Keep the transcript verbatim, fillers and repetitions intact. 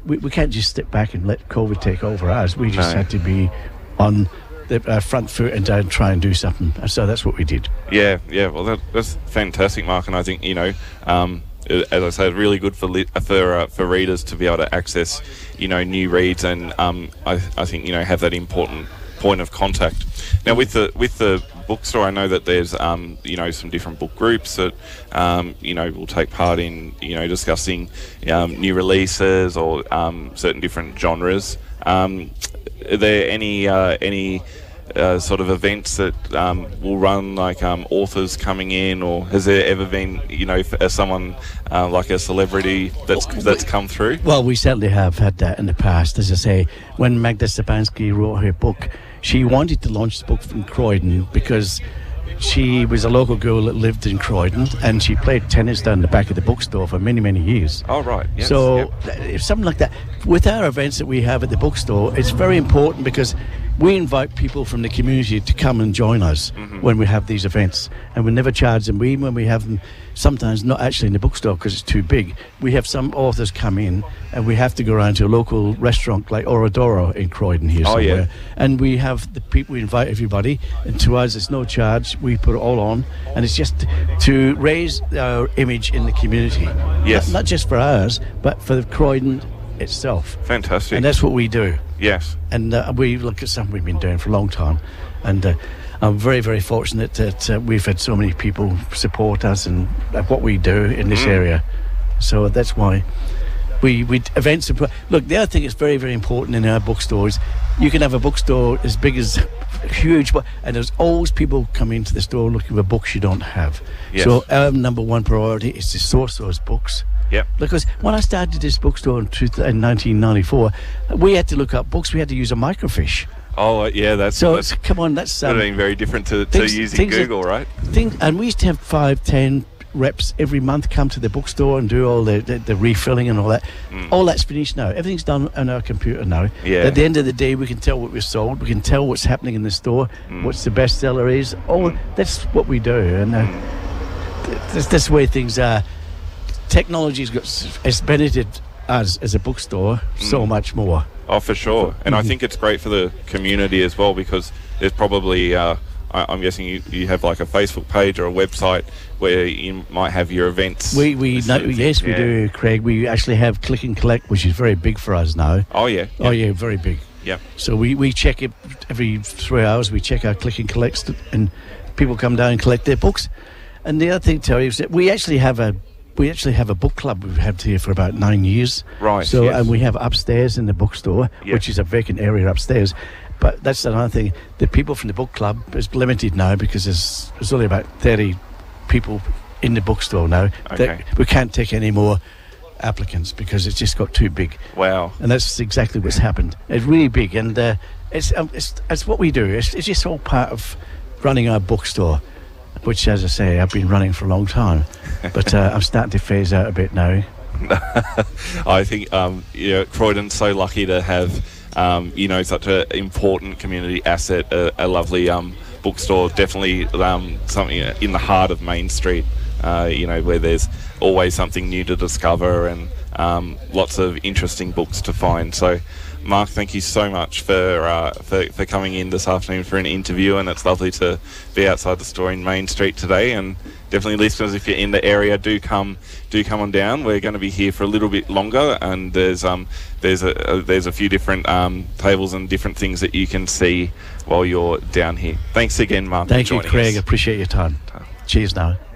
we, we can't just sit back and let COVID take over us. We just No. had to be on the uh, front foot and uh, try and do something. So that's what we did. Yeah, yeah. Well, that, that's fantastic, Mark. And I think, you know, um, as I say, really good for li- for uh, for readers to be able to access, you know, new reads, and um, I, I think, you know, have that important point of contact. Now, with the with the bookstore, I know that there's um, you know, some different book groups that um, you know, will take part in, you know, discussing um, new releases or um, certain different genres. Um, are there any uh, any Uh, sort of events that um, will run, like um, authors coming in, or has there ever been, you know, f- as someone uh, like a celebrity that's that's come through? Well, we certainly have had that in the past. As I say, when Magda Stepansky wrote her book, she wanted to launch the book from Croydon because she was a local girl that lived in Croydon, and she played tennis down the back of the bookstore for many, many years. Oh, right. Yes, so yep. th- if something like that, with our events that we have at the bookstore, it's very important because we invite people from the community to come and join us mm-hmm. when we have these events, and we never charge them. We, when we have them, sometimes not actually in the bookstore because it's too big. We have some authors come in, and we have to go around to a local restaurant like Orodoro in Croydon here oh, somewhere. Yeah. And we have the people, we invite everybody, and to us it's no charge. We put it all on, and it's just to raise our image in the community. Yes. Not, not just for ours, but for Croydon itself. Fantastic. And that's what we do. Yes. And uh, we look at something we've been doing for a long time, and uh, I'm very, very fortunate that uh, we've had so many people support us and uh, what we do in this Mm. area. So that's why we we events. Are, look, the other thing that's very, very important in our bookstores, you can have a bookstore as big as huge, but and there's always people come into the store looking for books you don't have. Yes. So our number one priority is to source those books. Yep. Because when I started this bookstore in, two, in nineteen ninety-four, we had to look up books. We had to use a microfiche. Oh, uh, yeah, that's... So that's it's, come on, that's... um, Um, being very different to, to things- using things that- Google, right? thing, and we used to have five, ten reps every month come to the bookstore and do all the, the, the refilling and all that. Mm. All that's finished now. Everything's done on our computer now. Yeah. At the end of the day, we can tell what we've sold. We can tell what's happening in the store, Mm. what's the bestseller is. All Mm. that's what we do, and uh, th- that's, that's the way things are. Technology's got s- has benefited us as a bookstore so Mm. much more. Oh, for sure. And I Mhm. think it's great for the community as well, because there's probably, uh, I, I'm guessing you, you have like a Facebook page or a website where you might have your events. We we this no, sort of thing. yes we Yeah. do, Craig. We actually have click and collect, which is very big for us now. Oh, yeah. Oh yeah, very big. Yeah. So we, we check it every three hours. We check our click and collects, and people come down and collect their books. And the other thing, Terry, is that we actually have a we actually have a book club we've had here for about nine years. Right, So yes. and we have upstairs in the bookstore, Yeah. which is a vacant area upstairs. But that's another thing. The people from the book club is limited now because there's there's only about thirty people in the bookstore now. Okay. That we can't take any more applicants because it's just got too big. Wow. And that's exactly what's happened. It's really big, and uh, it's, um, it's it's what we do. It's, it's just all part of running our bookstore, which, as I say, I've been running for a long time. But uh, I'm starting to phase out a bit now. I think um, you know, Croydon's so lucky to have um, you know, such an important community asset, a, a lovely um, bookstore. Definitely um, something in the heart of Main Street. Uh, you know, where there's always something new to discover and um, lots of interesting books to find. So, Mark, thank you so much for, uh, for for coming in this afternoon for an interview, and it's lovely to be outside the store in Main Street today. And definitely, listeners, if you're in the area, do come do come on down. We're going to be here for a little bit longer, and there's um there's a, a there's a few different um tables and different things that you can see while you're down here. Thanks again, Mark. Thank for you, joining Craig. us. Appreciate your time. Cheers now.